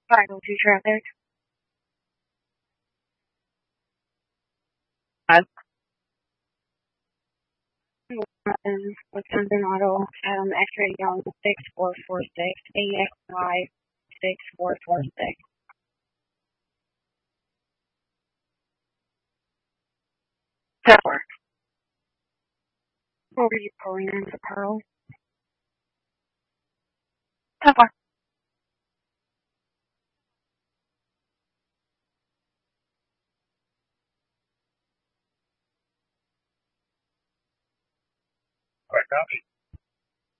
Title to traffic. Five. Wisconsin Auto, X-ray Young 6446, AXY 6446. Tower. What were you pulling in for Pearl? Tower. Correct copy.